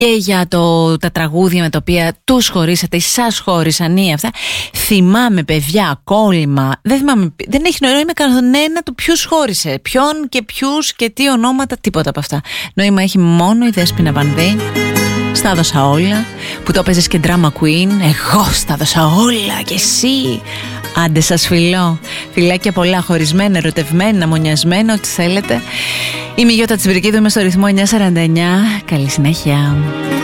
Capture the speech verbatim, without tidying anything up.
και για το, τα τραγούδια με τα οποία τους χωρίσατε ή σας χώρισαν ή αυτά. Θυμάμαι, παιδιά, κόλλημα. Δεν θυμάμαι, δεν έχει νόημα κανένα του ποιους χώρισε, ποιον και ποιους και τι ονόματα, τίποτα από αυτά. Νόημα έχει μόνο η Δέσποινα Βανδύ. Στα έδωσα όλα, που το έπαιζες και drama queen. Εγώ στα έδωσα όλα και εσύ. Άντε σας φιλώ. Φιλάκια πολλά, χωρισμένα, ερωτευμένα, μονιασμένα, ό,τι θέλετε. Είμαι η Γιώτα Τσιμπρικίδου, είμαι στο ρυθμό εννιά σαράντα εννιά. Καλή συνέχεια.